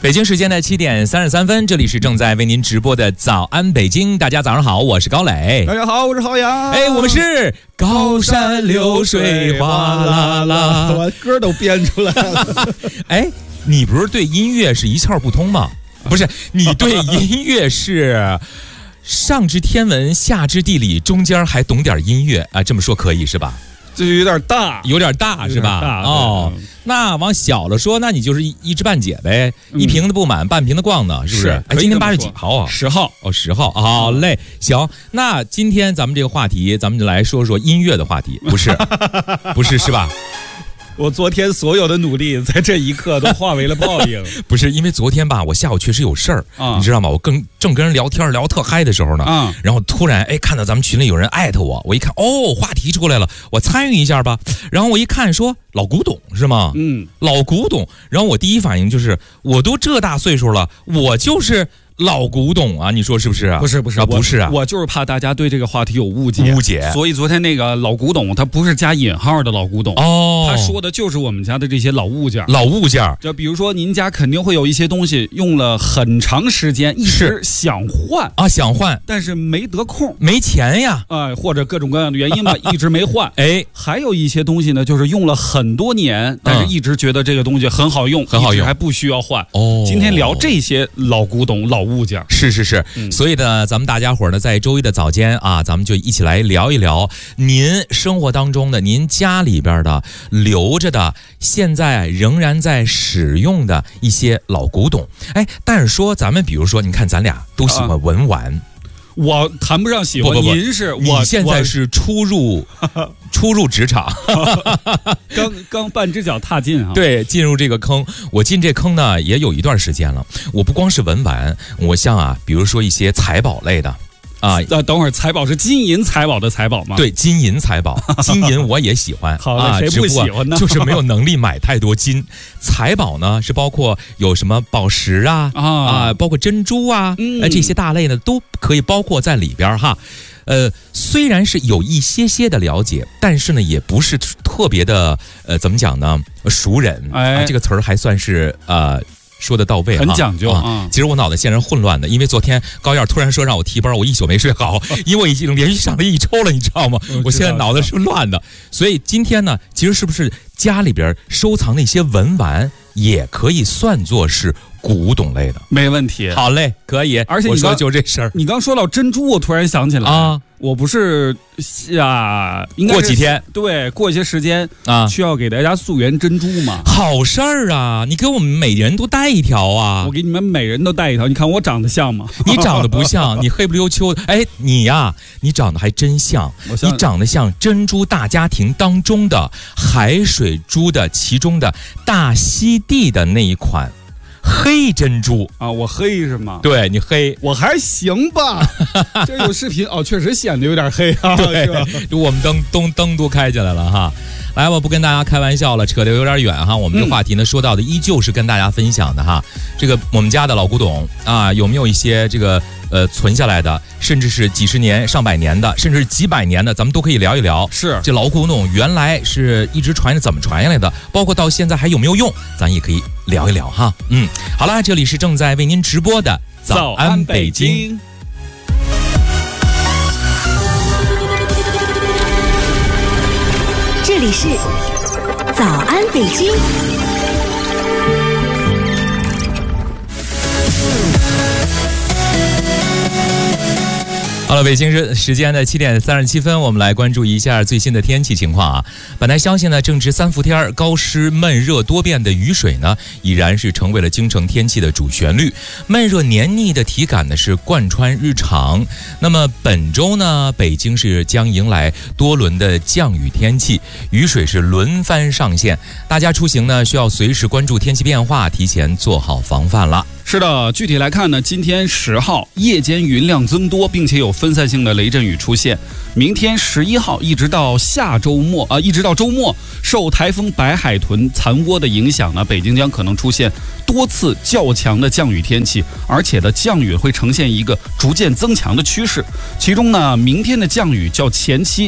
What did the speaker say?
北京时间的7:33，这里是正在为您直播的早安北京。大家早上好，我是高磊。 大家好，我是郝阳。 我们是高山流水哗啦啦， 我歌都编出来了。 你不是对音乐是一窍不通吗？不是，你对音乐是上知天文下知地理，中间还懂点音乐啊？这么说可以是吧？ 这就有点大， 有点大是吧？哦，那往小了说，那你就是一知半解呗，一瓶的不满，半瓶的逛呢，是不是？今天8月几号啊 ？10号哦，10号。好嘞，行。那今天咱们这个话题，咱们就来说说音乐的话题，不是，不是，是吧？ 我昨天所有的努力，在这一刻都化为了报应。 不是，因为昨天吧，我下午确实有事儿，你知道吗？我正跟人聊天聊特嗨的时候呢，然后突然看到咱们群里有人艾特我，我一看话题出来了，我参与一下吧。然后我一看说老古董是吗？老古董。然后我第一反应就是我都这大岁数了，我就是老古董啊，你说是不是啊？ 不是啊， 不是啊， 我就是怕大家对这个话题有误解，所以昨天那个老古董，它不是加引号的老古董哦，他说的就是我们家的这些老物件。就比如说您家肯定会有一些东西用了很长时间，一直想换啊，想换， 但是没得空， 没钱呀， 或者各种各样的原因吧，一直没换。还有一些东西呢，就是用了很多年，但是一直觉得这个东西很好用，一直还不需要换。今天聊这些老古董、老物件。 是，所以呢，咱们大家伙呢，在周一的早间啊，咱们就一起来聊一聊您生活当中的、您家里边的留着的、现在仍然在使用的一些老古董。但是说咱们比如说，你看咱俩都喜欢文玩。 我谈不上喜欢，您是你现在是初入职场， 刚半只脚踏进啊。 对，进入这个坑，我进这坑呢也有一段时间了。我不光是文玩，我像比如说一些财宝类的。 等会儿财宝是金银财宝的财宝吗？ 对，金银财宝，金银我也喜欢。 好了，谁不喜欢呢？ 就是没有能力买太多金。财宝呢是包括有什么宝石包括珍珠这些大类呢都可以包括在里边哈。虽然是有一些的了解，但是呢也不是特别的怎么讲呢？熟人这个词儿还算是说的到位， 很讲究其实我脑袋现在是混乱的，因为昨天高燕突然说让我提班，我一宿没睡好，因为我已经连续上了1周了，你知道吗？我现在脑袋是乱的。所以今天呢，其实是不是家里边收藏的一些文玩也可以算作是古董类的？没问题。 好嘞，可以。 而且我说就这事儿， 你刚说到珍珠，我突然想起来我不是应该过几天， 对，过一些时间需要给大家溯源珍珠嘛。 好事儿啊！你给我们每人都带一条啊！ 我给你们每人都带一条，你看我长得像吗？ 你长得不像，你黑不溜秋。你呀，你长得还真像，你长得像珍珠大家庭当中的海水珠的其中的大溪地的那一款。黑珍珠我黑是吗？ 对，你黑， 我还行吧。这有视频确实显得有点黑啊。 对，我们灯都开起来了哈。来，我不跟大家开玩笑了，扯得有点远哈。我们这话题呢，说到的依旧是跟大家分享的哈。这个我们家的老古董有没有一些这个存下来的，甚至是几十年、上百年的，甚至是几百年的，咱们都可以聊一聊。 是这老古董原来是一直传着怎么传下来的，包括到现在还有没有用，咱也可以聊一聊哈。好了，这里是正在为您直播的早安北京。 这里是早安北京。 好了，北京时间的7:37，我们来关注一下最新的天气情况啊。本来相信呢，正值3伏天，高湿闷热多变的雨水呢，已然是成为了京城天气的主旋律。闷热黏腻的体感呢，是贯穿日常。那么本周呢，北京是将迎来多轮的降雨天气，雨水是轮番上线，大家出行呢需要随时关注天气变化，提前做好防范了。 是的，具体来看呢，今天10号夜间云量增多，并且有分散性的雷阵雨出现。明天11号一直到周末，受台风白海豚残涡的影响呢，北京将可能出现多次较强的降雨天气，而且的降雨会呈现一个逐渐增强的趋势。其中呢，明天的降雨较前期